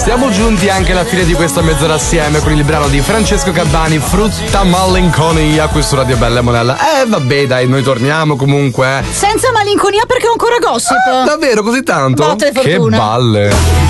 Siamo giunti anche alla fine di questa mezz'ora assieme con il brano di Francesco Gabbani, Frutta Malinconia, qui su Radio Bella e Monella. Vabbè, dai, noi torniamo comunque. Senza malinconia perché ho ancora gossip. Davvero, così tanto? Botte Che fortuna. balle.